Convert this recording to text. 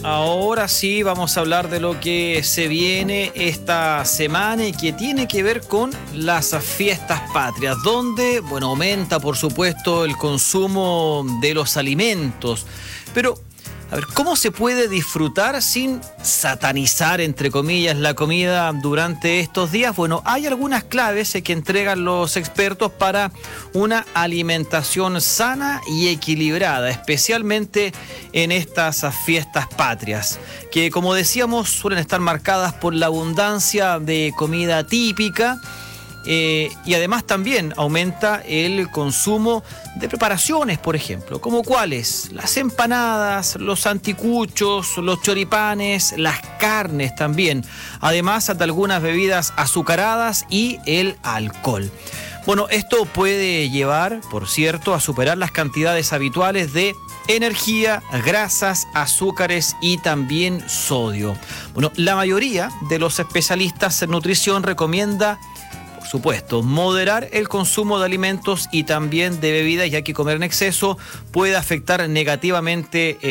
Ahora sí vamos a hablar de lo que se viene esta semana y que tiene que ver con las fiestas patrias, donde, bueno, aumenta por supuesto el consumo de los alimentos. Pero, a ver, ¿cómo se puede disfrutar sin satanizar, entre comillas, la comida durante estos días? Bueno, hay algunas claves que entregan los expertos para una alimentación sana y equilibrada, especialmente en estas fiestas patrias, que, como decíamos, suelen estar marcadas por la abundancia de comida típica. Y además también aumenta el consumo de preparaciones, por ejemplo, como cuáles: las empanadas, los anticuchos, los choripanes, las carnes también, además de algunas bebidas azucaradas y el alcohol. Bueno, esto puede llevar, por cierto, a superar las cantidades habituales de energía, grasas, azúcares y también sodio. Bueno, la mayoría de los especialistas en nutrición recomienda, por supuesto, moderar el consumo de alimentos y también de bebidas, ya que comer en exceso puede afectar negativamente